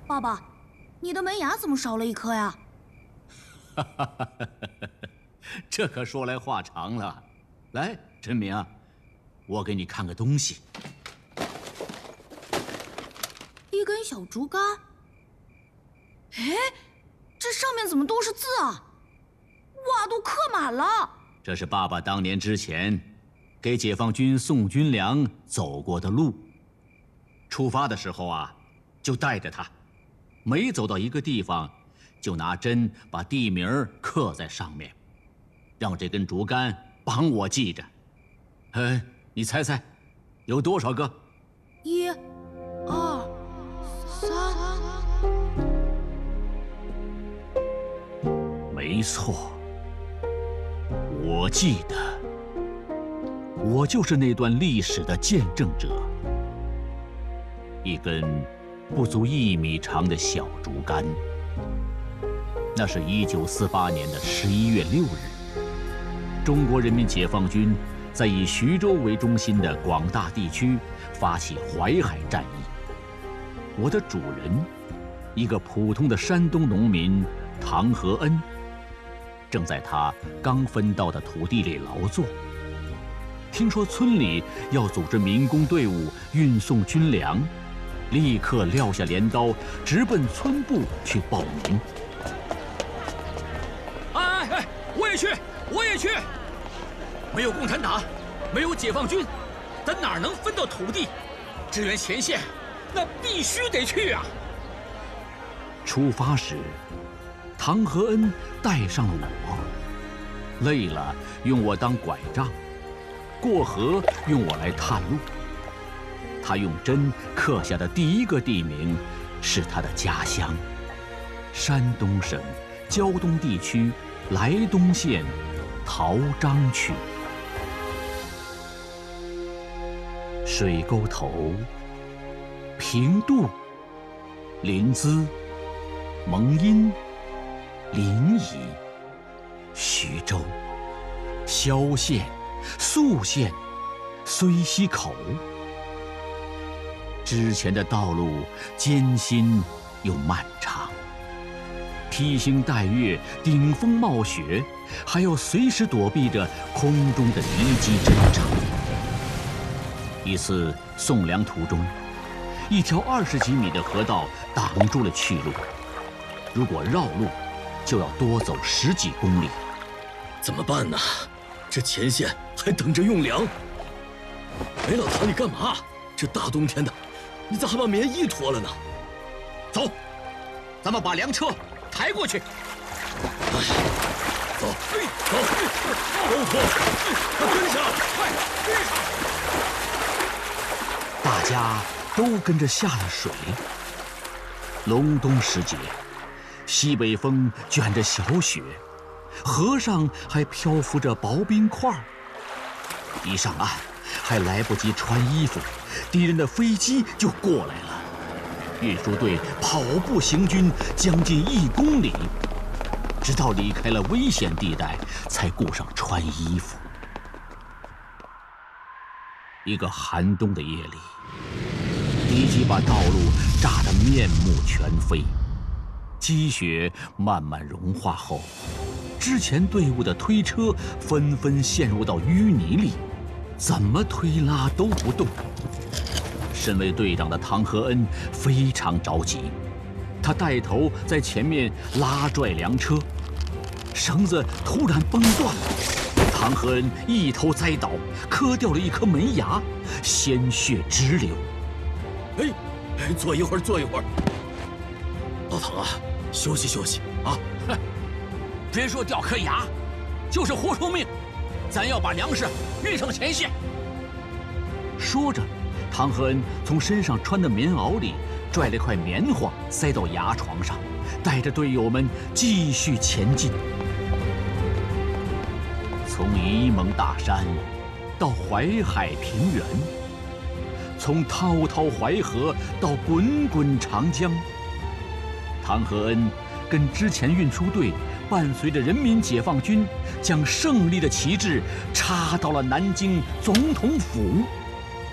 爸爸，你的门牙怎么少了一颗呀？ 这可说来话长了。来，陈明啊，我给你看个东西。 一根小竹竿。哎，这上面怎么都是字啊？哇，都刻满了。 这是爸爸当年之前给解放军送军粮走过的路。出发的时候啊，就带着它，每走到一个地方，就拿针把地名刻在上面，让这根竹竿帮我记着。你猜猜，有多少个 ？1、2、3。 没错，我记得，我就是那段历史的见证者。一根不足1米长的小竹竿，那是1948年的11月6日，中国人民解放军在以徐州为中心的广大地区发起淮海战役。我的主人，一个普通的山东农民唐和恩，正在他刚分到的土地里劳作。听说村里要组织民工队伍运送军粮，立刻撂下镰刀，直奔村部去报名。 哎，我也去，我也去！没有共产党，没有解放军，咱哪能分到土地？支援前线，那必须得去啊！ 出发时，唐和恩带上了我，累了用我当拐杖，过河用我来探路。他用针刻下的第一个地名是他的家乡——山东省胶东地区莱东县陶章区。水沟头、平度、临淄、蒙阴、临沂、徐州、萧县、宿县、睢溪口。之前的道路艰辛又漫长，披星戴月，顶风冒雪，还要随时躲避着空中的敌机侦察。一次送粮途中，一条20几米的河道挡住了去路，如果绕路，就要多走10几公里。 怎么办呢？这前线还等着用粮。哎，老唐，你干嘛？这大冬天的，你咋还把棉衣脱了呢？ 走，咱们把粮车抬过去。 哎，走，走，都脱，快跟上，快跟上！ 大家都跟着下了水。隆冬时节，西北风卷着小雪，河上还漂浮着薄冰块。一上岸，还来不及穿衣服，敌人的飞机就过来了。运输队跑步行军将近1公里，直到离开了危险地带，才顾上穿衣服。一个寒冬的夜里，敌机把道路炸得面目全非。积雪慢慢融化后，之前队伍的推车纷纷陷入到淤泥里，怎么推拉都不动。身为队长的唐和恩非常着急，他带头在前面拉拽粮车，绳子突然崩断了，唐和恩一头栽倒，磕掉了一颗门牙，鲜血直流。 哎，坐一会儿，坐一会儿。老唐啊，休息休息啊！ 别说掉颗牙，就是活出命，咱要把粮食运上前线。 说着，唐和恩从身上穿的棉袄里拽了块棉花塞到牙床上，带着队友们继续前进。从沂蒙大山到淮海平原，从滔滔淮河到滚滚长江，唐和恩跟之前运输队伴随着人民解放军，将胜利的旗帜插到了南京总统府。